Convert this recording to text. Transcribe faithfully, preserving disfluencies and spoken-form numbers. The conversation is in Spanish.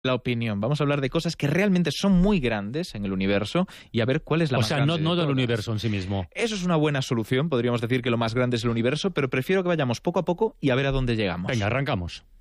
la opinión. Vamos a hablar de cosas que realmente son muy grandes en el universo y a ver cuál es la o más sea, grande. O sea, no, no de del universo en sí mismo. Eso es una buena solución. Podríamos decir que lo más grande es el universo, pero prefiero que vayamos poco a poco y a ver a dónde llegamos. Venga, arrancamos.